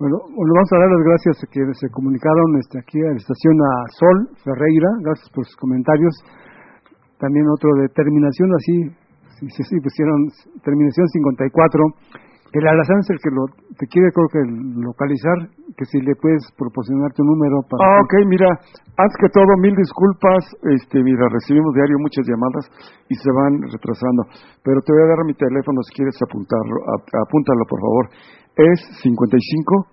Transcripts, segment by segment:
Bueno, vamos a dar las gracias a que se comunicaron aquí a la estación a Sol Ferreira, gracias por sus comentarios. También otro de terminación, sí, pusieron terminación 54. El Alazán es el que te quiere, creo que localizar, que si le puedes proporcionar tu número para... Ok, mira, antes que todo, mil disculpas, mira, recibimos diario muchas llamadas y se van retrasando, pero te voy a dar mi teléfono si quieres apuntarlo, apúntalo por favor, es 55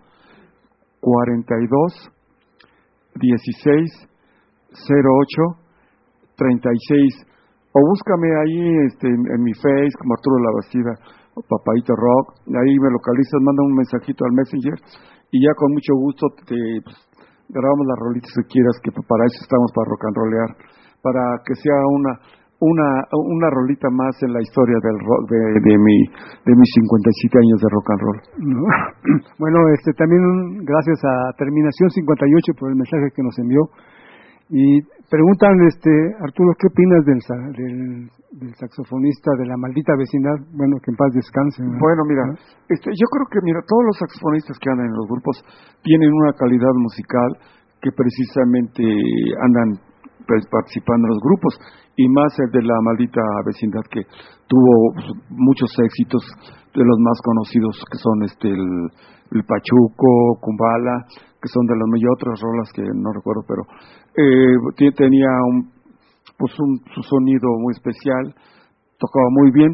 42 16 08 36, o búscame ahí en mi Face como Arturo Labastida, Papaito Rock, ahí me localizas, manda un mensajito al Messenger y ya con mucho gusto grabamos las rolitas que quieras, que para eso estamos, para rock and rollear, para que sea una rolita más en la historia del rock de mis 57 años de rock and roll. Bueno, también gracias a Terminación 58 por el mensaje que nos envió. Y preguntan, Arturo, ¿qué opinas del saxofonista de La Maldita Vecindad? Bueno, que en paz descanse, ¿no? Bueno, mira, yo creo que todos los saxofonistas que andan en los grupos tienen una calidad musical que precisamente andan participando en los grupos, y más el de La Maldita Vecindad, que tuvo muchos éxitos, de los más conocidos que son el Pachuco, Kumbala, que son de las y otras rolas que no recuerdo, pero tenía su sonido muy especial, tocaba muy bien,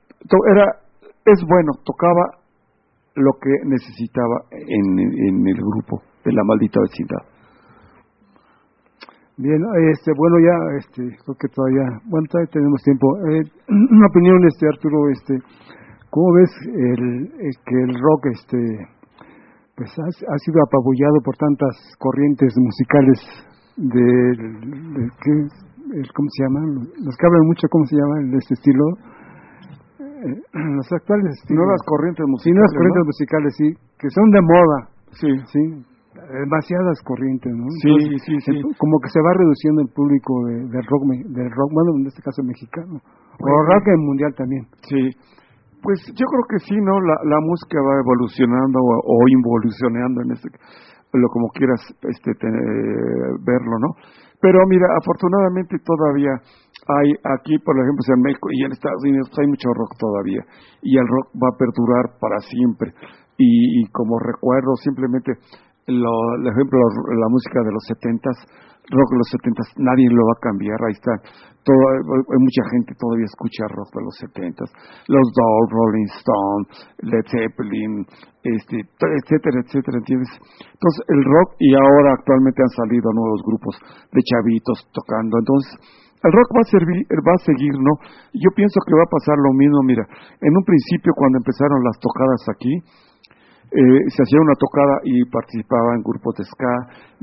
tocaba lo que necesitaba en el grupo de La Maldita Vecindad. Bien, bueno, ya, creo que todavía tenemos tiempo. Una opinión, Arturo, ¿cómo ves que el rock, pues ha sido apabullado por tantas corrientes musicales ¿cómo se llaman? Los que hablan mucho, ¿cómo se llaman de este estilo? Los actuales estilos. Nuevas corrientes musicales. Sí, nuevas corrientes musicales, sí, que son de moda. Sí. Demasiadas corrientes, ¿no? Sí, entonces, sí. Como que se va reduciendo el público del rock, bueno, en este caso mexicano, o rock mundial también. Sí, pues yo creo que sí, ¿no? La música va evolucionando o involucionando lo como quieras verlo, ¿no? Pero mira, afortunadamente todavía hay aquí, por ejemplo, en México y en Estados Unidos hay mucho rock todavía, y el rock va a perdurar para siempre. Y como recuerdo, simplemente el ejemplo, la música de los 70s, rock de los 70s, nadie lo va a cambiar, ahí está. Hay mucha gente todavía escucha rock de los 70s, los Doors, Rolling Stones, Led Zeppelin, etcétera, etcétera, ¿entiendes? Entonces el rock, y ahora actualmente han salido nuevos grupos de chavitos tocando, entonces el rock va a seguir, ¿no? Yo pienso que va a pasar lo mismo. Mira, en un principio, cuando empezaron las tocadas aquí, se hacía una tocada y participaba en grupos de ska,